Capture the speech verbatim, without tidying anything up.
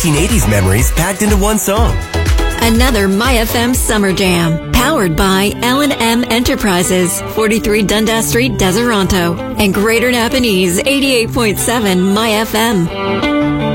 nineteen eighties memories packed into one song. Another My F M Summer Jam, powered by L and M Enterprises, forty-three Dundas Street, Deseronto, and Greater Napanese, eighty-eight point seven My F M.